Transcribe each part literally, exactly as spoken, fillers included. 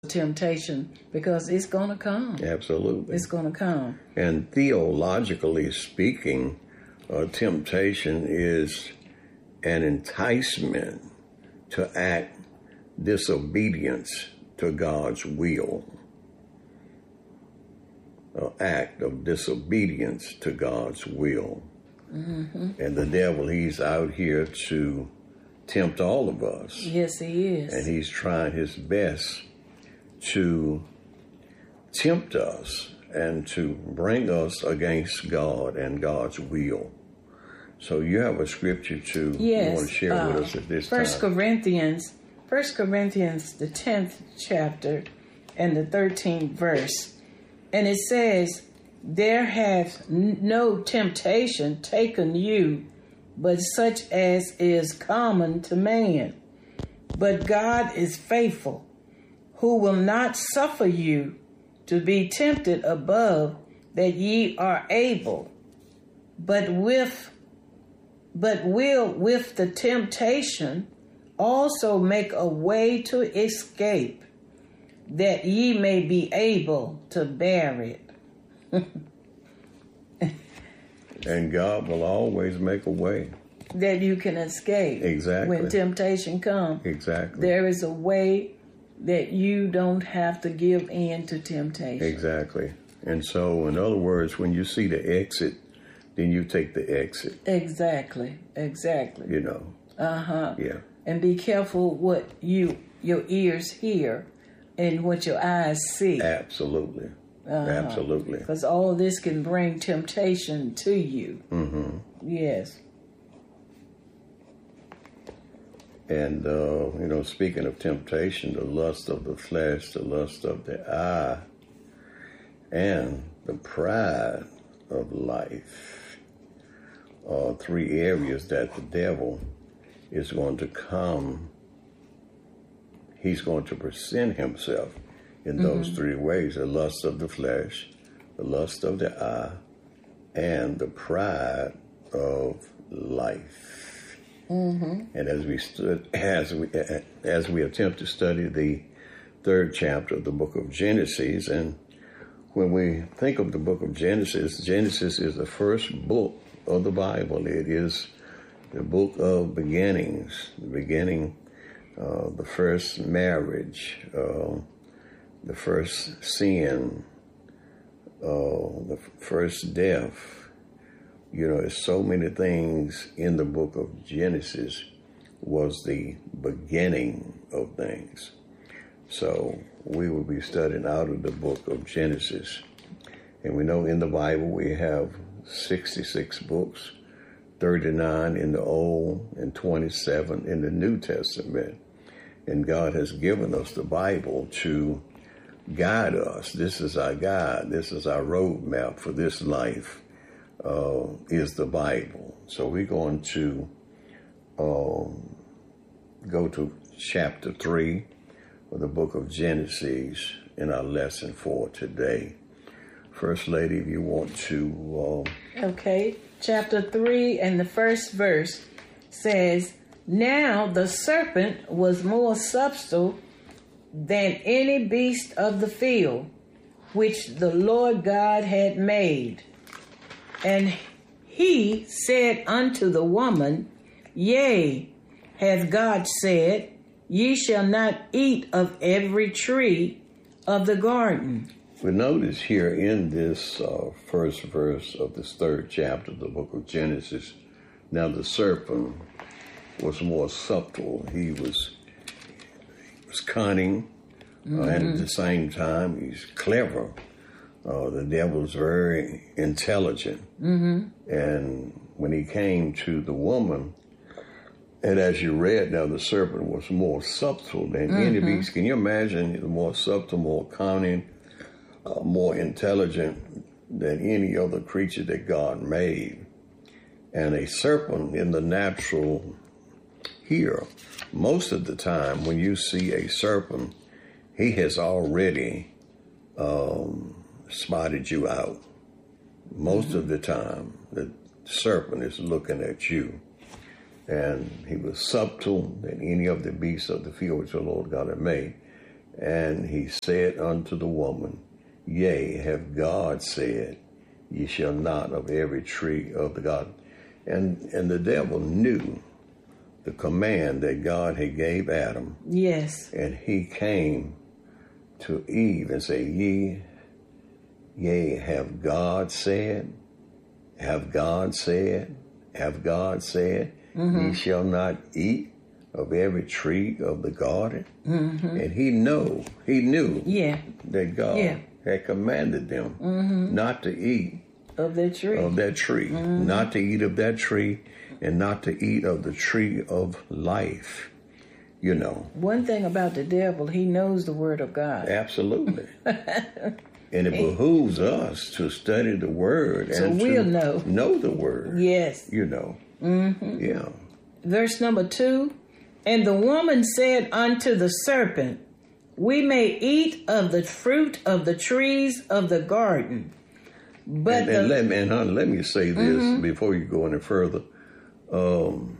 temptation, because it's going to come. Absolutely. It's going to come. And theologically speaking, uh, temptation is an enticement to act disobedience to God's will. An act of disobedience to God's will. Mm-hmm. And the devil, he's out here to tempt all of us. Yes, he is. And he's trying his best to tempt us and to bring us against God and God's will. So you have a scripture to yes, you want to share uh, with us at this First time. Corinthians, First Corinthians, the tenth chapter and the thirteenth verse. And it says, there hath no temptation taken you, but such as is common to man. But God is faithful, who will not suffer you to be tempted above that ye are able, but with but will with the temptation also make a way to escape, that ye may be able to bear it. And God will always make a way. That you can escape. Exactly. When temptation comes. Exactly. There is a way that you don't have to give in to temptation. Exactly. And so, in other words, when you see the exit, then you take the exit. Exactly. Exactly. You know. Uh-huh. Yeah. And be careful what you your ears hear and what your eyes see. Absolutely. Uh-huh. Absolutely. Because all this can bring temptation to you. Mm-hmm. Yes. And, uh, you know, speaking of temptation, the lust of the flesh, the lust of the eye, and the pride of life are three areas that the devil is going to come. He's going to present himself in those mm-hmm. three ways: the lust of the flesh, the lust of the eye, and the pride of life. Mm-hmm. And as we stood, as we as we attempt to study the third chapter of the book of Genesis, and when we think of the book of Genesis, Genesis is the first book of the Bible. It is the book of beginnings, the beginning, uh, the first marriage, uh, the first sin, uh, the first death. You know, there's so many things in the book of Genesis was the beginning of things. So we will be studying out of the book of Genesis. And we know in the Bible we have sixty-six books, thirty-nine in the Old and twenty-seven in the New Testament. And God has given us the Bible to guide us. This is our guide. This is our roadmap for this life. Uh, is the Bible. So we're going to um, go to chapter three of the book of Genesis in our lesson for today. First Lady, if you want to... Uh, okay, chapter three and the first verse says, now the serpent was more subtle than any beast of the field, which the Lord God had made. And he said unto the woman, yea, hath God said, ye shall not eat of every tree of the garden. We notice here in this uh, first verse of this third chapter of the book of Genesis, now the serpent was more subtle. He was, he was cunning, mm-hmm. uh, and at the same time, he's clever. Uh, the devil's very intelligent. Mm-hmm. And when he came to the woman, and as you read, now the serpent was more subtle than mm-hmm. any beast. Can you imagine? More subtle, more cunning, uh, more intelligent than any other creature that God made. And a serpent in the natural here, most of the time when you see a serpent, he has already... Um, spotted you out. Most mm-hmm. of the time, the serpent is looking at you. And he was subtle than any of the beasts of the field which the Lord God had made. And he said unto the woman, Yea, have God said, Ye shall not of every tree of the garden. And and the devil knew the command that God had gave Adam. Yes. And he came to Eve and said, Ye, yea, have God said, have God said, have God said, mm-hmm. Ye shall not eat of every tree of the garden. Mm-hmm. And he know, he knew yeah. that God yeah. had commanded them mm-hmm. not to eat of that tree, of that tree, mm-hmm. not to eat of that tree, and not to eat of the tree of life. You know. One thing about the devil, he knows the word of God. Absolutely. And it behooves us to study the word so and we'll to know. know the word. Yes. You know. Mm-hmm. Yeah. Verse number two. And the woman said unto the serpent, We may eat of the fruit of the trees of the garden. But and, the, and, let me, and honey, let me say this mm-hmm. before you go any further. Um,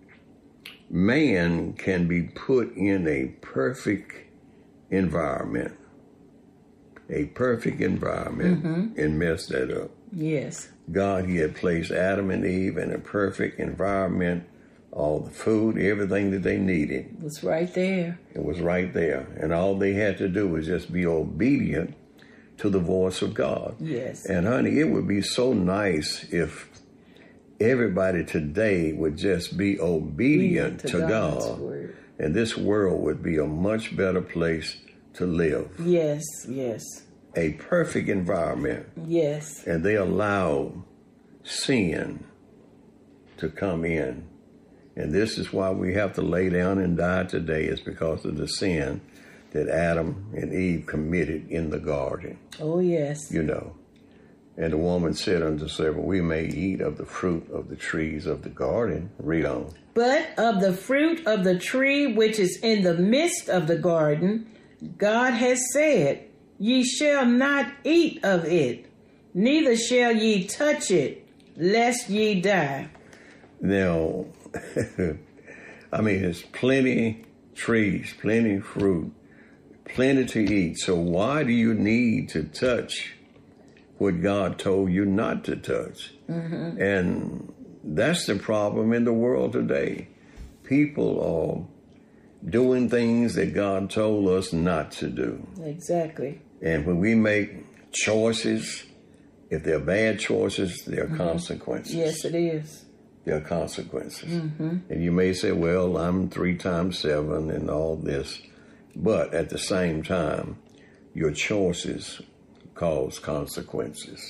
man can be put in a perfect environment, a perfect environment, mm-hmm. and mess that up. Yes. God, he had placed Adam and Eve in a perfect environment, all the food, everything that they needed. It was right there. It was right there. And all they had to do was just be obedient to the voice of God. Yes. And honey, it would be so nice if everybody today would just be obedient to, to God. Word. And this world would be a much better place to live. Yes, yes. A perfect environment. Yes. And they allow sin to come in. And this is why we have to lay down and die today, is because of the sin that Adam and Eve committed in the garden. Oh, yes. You know. And the woman said unto the serpent, We may eat of the fruit of the trees of the garden. Read on. But of the fruit of the tree which is in the midst of the garden, God has said, Ye shall not eat of it, neither shall ye touch it, lest ye die. Now, I mean, there's plenty trees, plenty fruit, plenty to eat. So why do you need to touch what God told you not to touch? Mm-hmm. And that's the problem in the world today. People are doing things that God told us not to do. Exactly. And when we make choices, if they're bad choices, there are mm-hmm. consequences. Yes, it is. There are consequences. Mm-hmm. And you may say, well, I'm three times seven and all this. But at the same time, your choices cause consequences.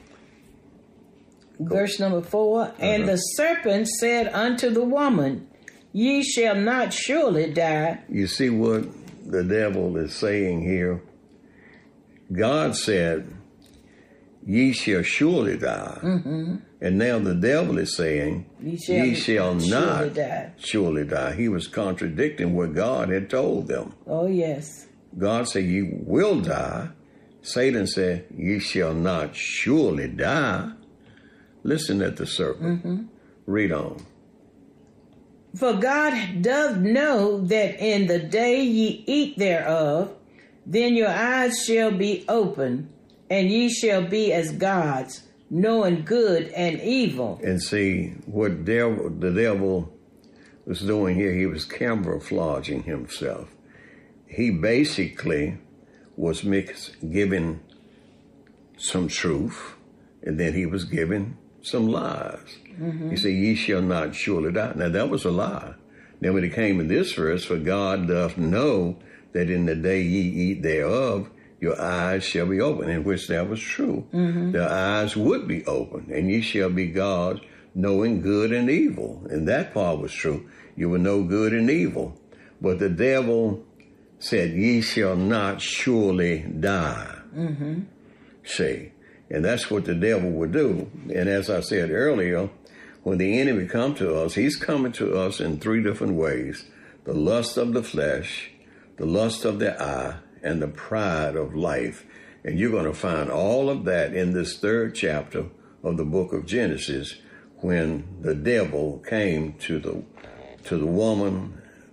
Verse number four, uh-huh. And the serpent said unto the woman, Ye shall not surely die. You see what the devil is saying here? God said, Ye shall surely die. Mm-hmm. And now the devil is saying, Ye shall, ye shall not surely die. surely die. He was contradicting what God had told them. Oh, yes. God said, Ye will die. Satan said, Ye shall not surely die. Listen at the serpent. Mm-hmm. Read on. For God doth know that in the day ye eat thereof, then your eyes shall be opened, and ye shall be as gods, knowing good and evil. And see, what devil, the devil was doing here, he was camouflaging himself. He basically was mix, giving some truth, and then he was giving some lies. Mm-hmm. He said, Ye shall not surely die. Now, that was a lie. Then when it came in this verse, for God doth know that in the day ye eat thereof, your eyes shall be open, in which that was true. Mm-hmm. Their eyes would be open, and ye shall be gods, knowing good and evil. And that part was true. You will know good and evil. But the devil said, Ye shall not surely die. Mm-hmm. See, and that's what the devil would do. And as I said earlier, when the enemy comes to us, he's coming to us in three different ways. The lust of the flesh, the lust of the eye, and the pride of life. And you're going to find all of that in this third chapter of the book of Genesis, when the devil came to the to the woman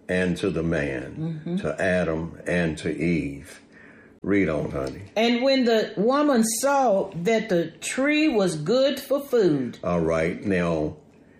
and to the man, mm-hmm. to Adam and to Eve. Read on, honey. And when the woman saw that the tree was good for food. All right. Now,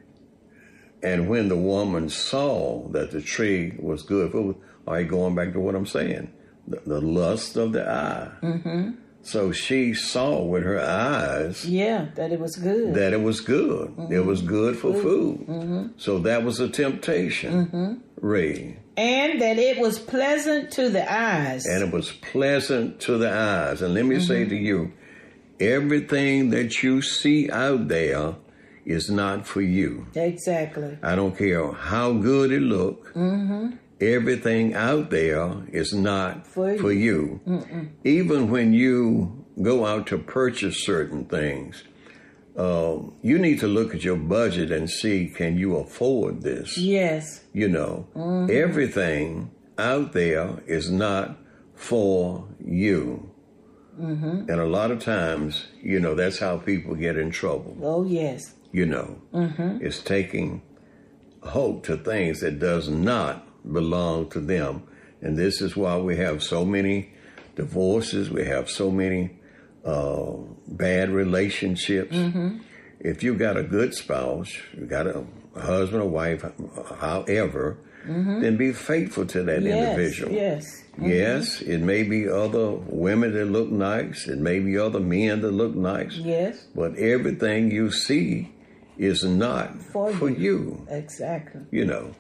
and when the woman saw that the tree was good for food, all right, going back to what I'm saying, the, the lust of the eye. Mm-hmm. So she saw with her eyes. Yeah, that it was good. That it was good. Mm-hmm. It was good for food. food. Mm-hmm. So that was a temptation. Mm-hmm. Read. And that it was pleasant to the eyes. And it was pleasant to the eyes. And let me mm-hmm. say to you, everything that you see out there is not for you. Exactly. I don't care how good it look. Mm-hmm. Everything out there is not for you. For you. Even when you go out to purchase certain things, uh, you need to look at your budget and see, can you afford this? Yes. You know, mm-hmm. everything out there is not for you. Mm-hmm. And a lot of times, you know, that's how people get in trouble. Oh, yes. You know, mm-hmm. it's taking hope to things that does not belong to them. And this is why we have so many divorces. We have so many uh, bad relationships. Mm-hmm. If you got a good spouse, you got a husband or wife, however, mm-hmm. then be faithful to that yes, individual. Yes. Mm-hmm. Yes, it may be other women that look nice. It may be other men that look nice. Yes. But everything you see is not for, for you. you. Exactly. You know.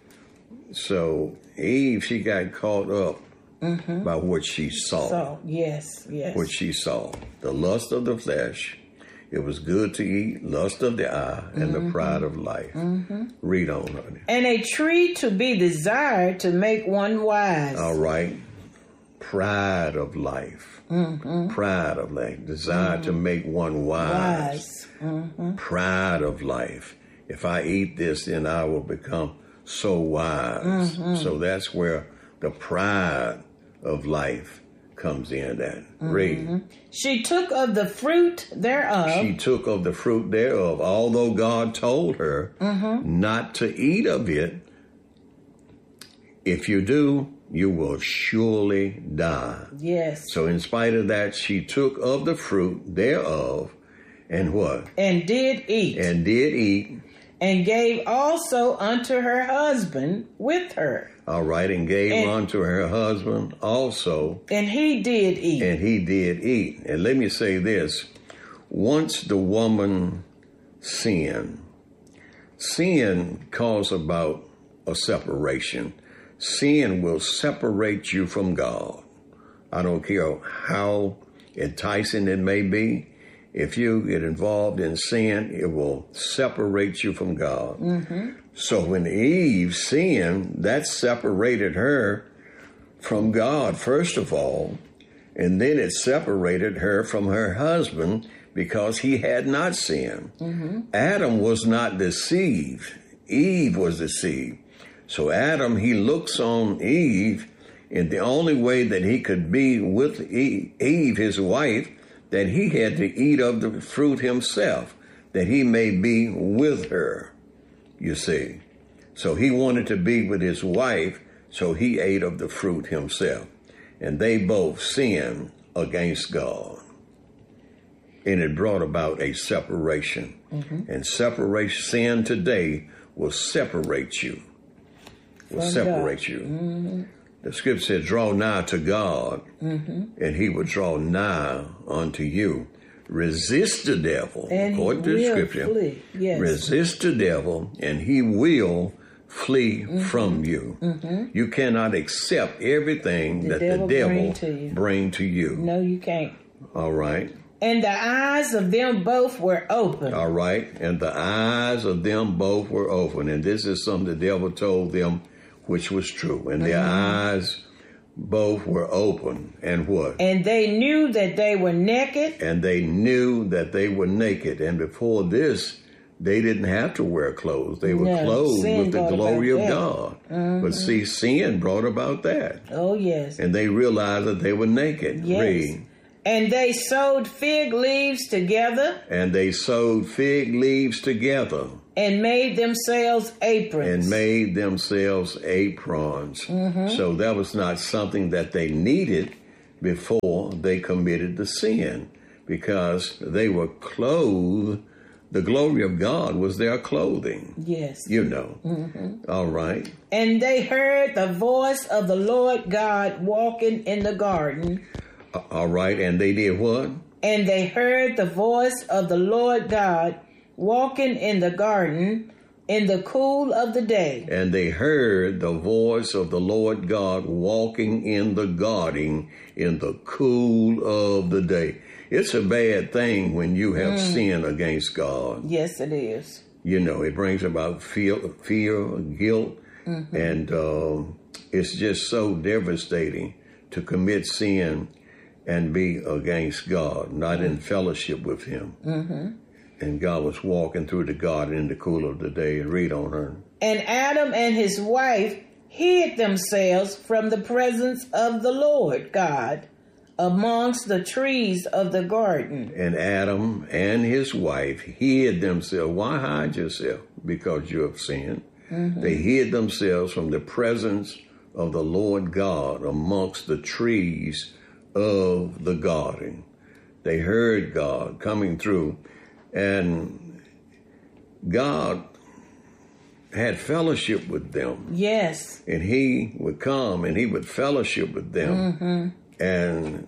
So Eve, she got caught up mm-hmm. by what she saw. So, yes, yes. What she saw. The lust of the flesh. It was good to eat, lust of the eye, and mm-hmm. the pride of life. Mm-hmm. Read on, honey. And a tree to be desired to make one wise. All right. Pride of life. Mm-hmm. Pride of life. Desire mm-hmm. to make one wise. Wise. Mm-hmm. Pride of life. If I eat this, then I will become so wise. Mm-hmm. So that's where the pride of life comes in at. Mm-hmm. Read. She took of the fruit thereof. She took of the fruit thereof, although God told her mm-hmm. not to eat of it. If you do, you will surely die. Yes. So in spite of that, she took of the fruit thereof, and what? And did eat. And did eat. And gave also unto her husband with her. All right, and gave and, unto her husband also. And he did eat. And he did eat. And let me say this. Once the woman sinned, sin calls about a separation. Sin will separate you from God. I don't care how enticing it may be. If you get involved in sin, it will separate you from God. Mm-hmm. So when Eve sinned, that separated her from God, first of all, and then it separated her from her husband because he had not sinned. Mm-hmm. Adam was not deceived. Eve was deceived. So Adam, he looks on Eve, and the only way that he could be with Eve, his wife, that he had to eat of the fruit himself, that he may be with her, you see. So he wanted to be with his wife, so he ate of the fruit himself. And they both sinned against God. And it brought about a separation. Mm-hmm. And separation, sin today will separate you. Will From separate God. you. Mm-hmm. The scripture says, draw nigh to God, mm-hmm. and he will draw nigh unto you. Resist the devil, and according to the scripture. Flee. Yes. Resist the devil, and he will flee mm-hmm. from you. Mm-hmm. You cannot accept everything the that devil the devil bring to, bring to you. No, you can't. All right. And the eyes of them both were open. All right. And the eyes of them both were open. And this is something the devil told them, which was true. And their mm-hmm. eyes both were open. And what? And they knew that they were naked. And they knew that they were naked. And before this, they didn't have to wear clothes. They were no, clothed with the glory of that. God. Mm-hmm. But see, sin brought about that. Oh, yes. And they realized that they were naked. Yes. Read. And they sewed fig leaves together. And they sewed fig leaves together. and made themselves aprons. And made themselves aprons. Mm-hmm. So that was not something that they needed before they committed the sin, because they were clothed. The glory of God was their clothing. Yes. You know. Mm-hmm. All right. And they heard the voice of the Lord God walking in the garden. Uh, all right. And they did what? And they heard the voice of the Lord God walking in the garden in the cool of the day. And they heard the voice of the Lord God walking in the garden in the cool of the day. It's a bad thing when you have mm. sinned against God. Yes, it is. You know, it brings about fear, fear guilt, mm-hmm. and uh, it's just so devastating to commit sin and be against God, not mm. in fellowship with Him. Mm-hmm. And God was walking through the garden in the cool of the day. Read on her. And Adam and his wife hid themselves from the presence of the Lord God amongst the trees of the garden. And Adam and his wife hid themselves. Why hide yourself? Because you have sinned. Mm-hmm. They hid themselves from the presence of the Lord God amongst the trees of the garden. They heard God coming through, and God had fellowship with them. Yes. And He would come and He would fellowship with them. Mm-hmm. And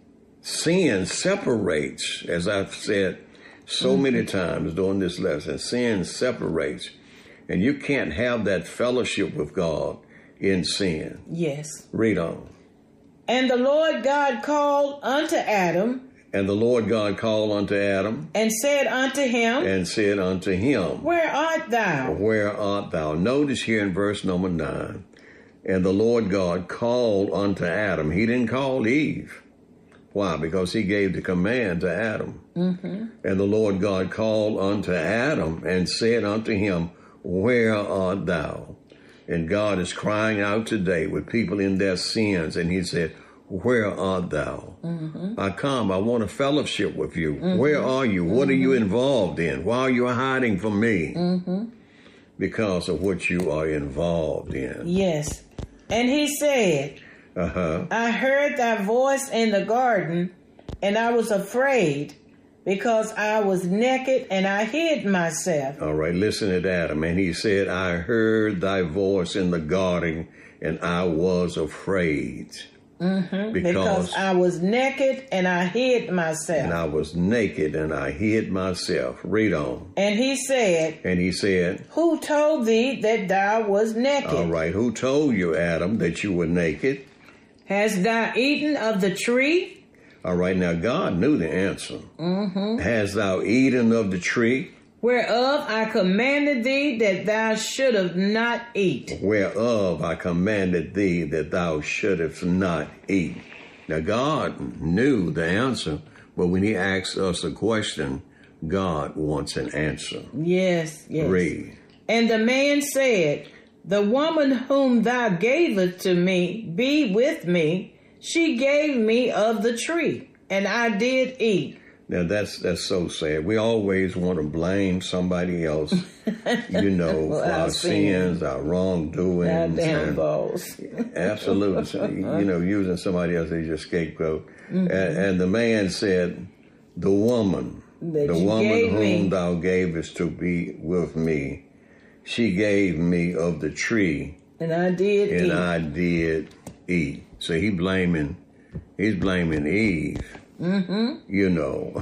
sin separates, as I've said so mm-hmm. many times during this lesson, sin separates. And you can't have that fellowship with God in sin. Yes. Read on. And the Lord God called unto Adam. And the Lord God called unto Adam. And said unto him. And said unto him. Where art thou? Where art thou? Notice here in verse number nine. And the Lord God called unto Adam. He didn't call Eve. Why? Because He gave the command to Adam. Mm-hmm. And the Lord God called unto Adam and said unto him, Where art thou? And God is crying out today with people in their sins. And He said, Where art thou? Mm-hmm. I come. I want a fellowship with you. Mm-hmm. Where are you? Mm-hmm. What are you involved in? Why are you hiding from me? Mm-hmm. Because of what you are involved in. Yes. And He said, uh-huh. I heard thy voice in the garden, and I was afraid, because I was naked and I hid myself. All right, listen to Adam. And he said, I heard thy voice in the garden, and I was afraid. Mm-hmm. Because, because I was naked and I hid myself. And I was naked and I hid myself. Read on. And he said. And he said. Who told thee that thou was naked? All right. Who told you, Adam, that you were naked? Hast thou eaten of the tree? All right. Now, God knew the answer. Mm-hmm. Hast thou eaten of the tree? Whereof I commanded thee that thou shouldest not eat. Whereof I commanded thee that thou shouldest not eat. Now, God knew the answer, but when He asks us a question, God wants an answer. Yes, yes. Read. And the man said, The woman whom thou gavest to me be with me. She gave me of the tree, and I did eat. Now, that's that's so sad. We always want to blame somebody else, you know, well, for our sins, our wrongdoings. Our damn balls. Absolutely. So, you know, using somebody else as your scapegoat. Mm-hmm. And, and the man said, the woman, that the woman whom me. thou gavest to be with me, she gave me of the tree. And I did and eat. And I did eat. So he blaming, he's blaming Eve. Mm-hmm. You know.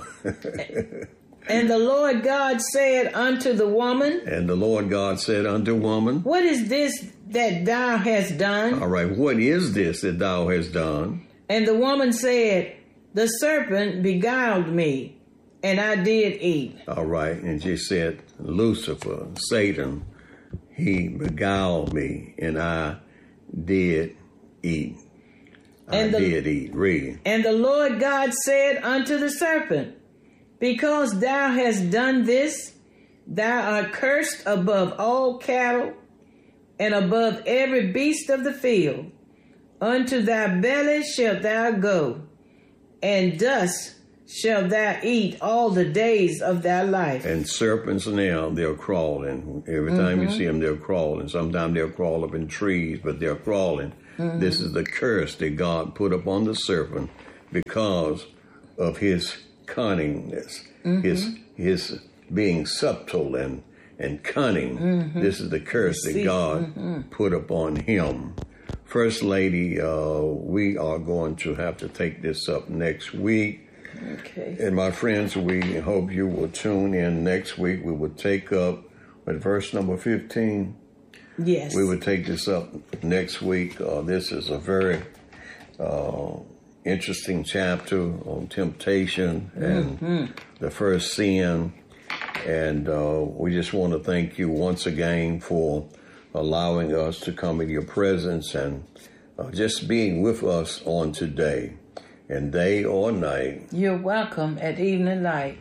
And the Lord God said unto the woman. And the Lord God said unto woman. What is this that thou hast done? All right. What is this that thou hast done? And the woman said, The serpent beguiled me, and I did eat. All right. And she said, Lucifer, Satan, he beguiled me, and I did eat. And I the, did eat. Read. And the Lord God said unto the serpent, Because thou hast done this, thou art cursed above all cattle, and above every beast of the field. Unto thy belly shalt thou go, and dust shall thou eat all the days of thy life. And serpents now, they're crawling. Every time mm-hmm. you see them, they're crawling. Sometimes they'll crawl up in trees, but they're crawling. Mm-hmm. This is the curse that God put upon the serpent because of his cunningness, mm-hmm. his his being subtle and, and cunning. Mm-hmm. This is the curse that God mm-hmm. put upon him. First Lady, uh, we are going to have to take this up next week. Okay. And my friends, we hope you will tune in next week. We will take up at verse number fifteen. Yes. We will take this up next week. Uh, this is a very uh, interesting chapter on temptation and mm-hmm. the first sin. And uh, we just want to thank you once again for allowing us to come in your presence and uh, just being with us on today. And day or night. You're welcome at evening light.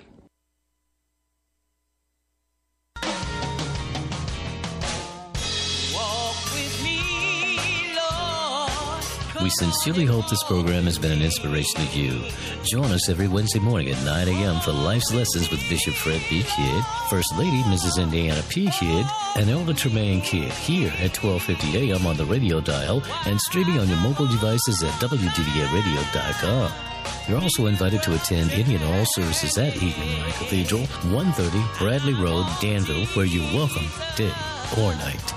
We sincerely hope this program has been an inspiration to you. Join us every Wednesday morning at nine a.m. for Life's Lessons with Bishop Fred B. Kidd, First Lady Missus Indiana P. Kidd, and Elder Tremaine Kidd here at twelve fifty a.m. on the radio dial and streaming on your mobile devices at w d v a radio dot com. You're also invited to attend any and all services at Evening Light Cathedral, one thirty Bradley Road, Danville, where you're welcome day or night.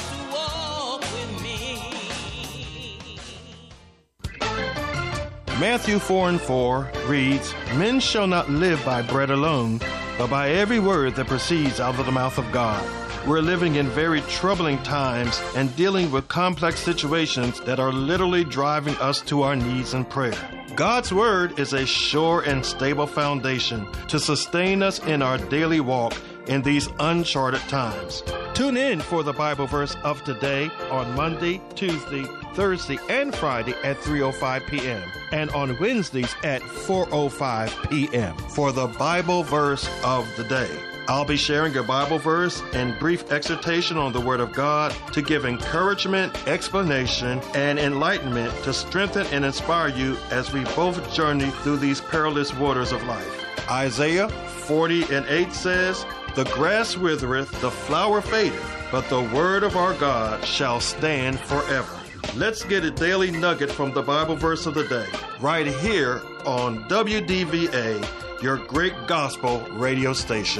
Matthew four and four reads, "Men shall not live by bread alone, but by every word that proceeds out of the mouth of God." We're living in very troubling times and dealing with complex situations that are literally driving us to our knees in prayer. God's Word is a sure and stable foundation to sustain us in our daily walk in these uncharted times. Tune in for the Bible verse of today on Monday, Tuesday, Thursday, and Friday at three oh five p.m. and on Wednesdays at four oh five p.m. for the Bible verse of the day. I'll be sharing a Bible verse and brief exhortation on the Word of God to give encouragement, explanation, and enlightenment to strengthen and inspire you as we both journey through these perilous waters of life. Isaiah forty and eight says, "The grass withereth, the flower fadeth, but the word of our God shall stand forever." Let's get a daily nugget from the Bible verse of the day, right here on W D V A, your great gospel radio station.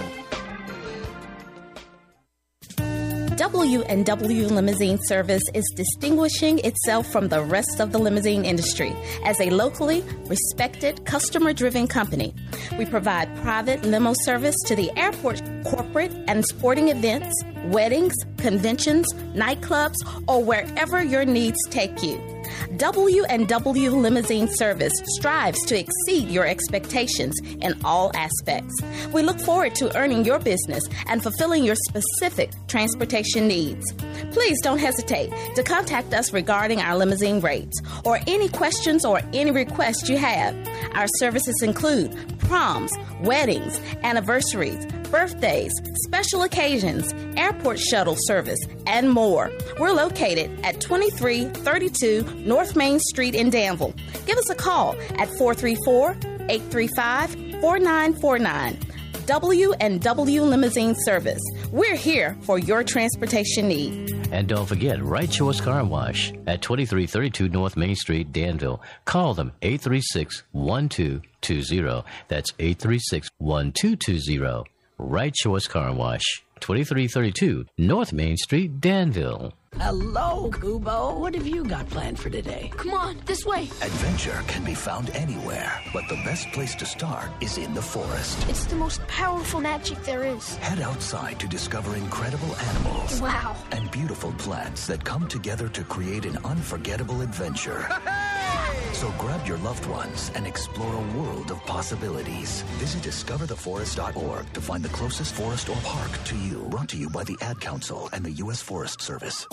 W and W Limousine Service is distinguishing itself from the rest of the limousine industry as a locally respected, customer-driven company. We provide private limo service to the airport, corporate and sporting events, weddings, conventions, nightclubs, or wherever your needs take you. W and W Limousine Service strives to exceed your expectations in all aspects. We look forward to earning your business and fulfilling your specific transportation needs. Please don't hesitate to contact us regarding our limousine rates or any questions or any requests you have. Our services include proms, weddings, anniversaries, birthdays, special occasions, airport shuttle service, and more. We're located at twenty-three thirty-two North Main Street in Danville. Give us a call at four three four, eight three five, four nine four nine. W and W Limousine Service. We're here for your transportation need. And don't forget, Right Choice Car Wash at twenty-three thirty-two North Main Street, Danville. Call them eight three six, one two two zero. That's eight three six, one two two zero. Right Choice Car Wash, twenty-three thirty-two North Main Street, Danville. Hello, Kubo. What have you got planned for today? Come on, this way. Adventure can be found anywhere, but the best place to start is in the forest. It's the most powerful magic there is. Head outside to discover incredible animals. Wow. And beautiful plants that come together to create an unforgettable adventure. So grab your loved ones and explore a world of possibilities. Visit discover the forest dot org to find the closest forest or park to you. Brought to you by the Ad Council and the U S Forest Service.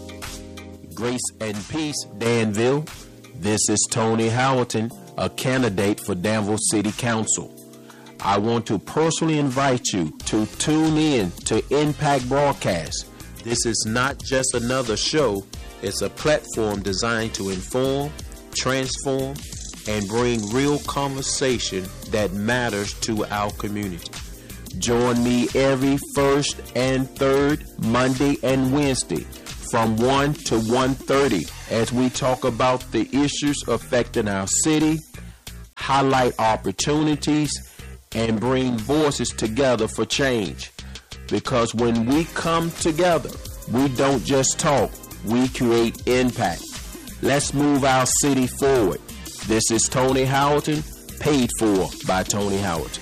Grace and peace, Danville. This is Tony Hamilton, a candidate for Danville City Council. I want to personally invite you to tune in to Impact Broadcast. This is not just another show. It's a platform designed to inform, transform, and bring real conversation that matters to our community. Join me every first and third Monday and Wednesday from one to one thirty as we talk about the issues affecting our city, highlight opportunities, and bring voices together for change. Because when we come together, we don't just talk, we create impact. Let's move our city forward. This is Tony Howerton, paid for by Tony Howerton.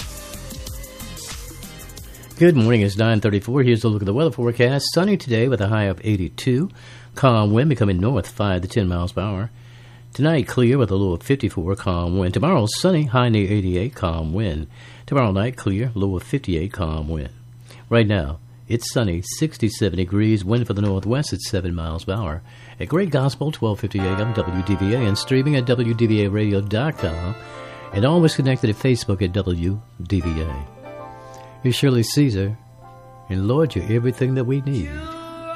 Good morning, it's nine thirty-four. Here's a look at the weather forecast. Sunny today with a high of eighty-two. Calm wind becoming north five to ten miles per hour. Tonight, clear with a low of fifty-four, calm wind. Tomorrow, sunny, high near eighty-eight, calm wind. Tomorrow night, clear, low of fifty-eight, calm wind. Right now, it's sunny, sixty-seven degrees, wind for the northwest at seven miles per hour. At Great Gospel, twelve fifty A M, W D V A, and streaming at W D V A radio dot com, and always connected at Facebook at W D V A. Here's Shirley Caesar, and Lord, you're everything that we need.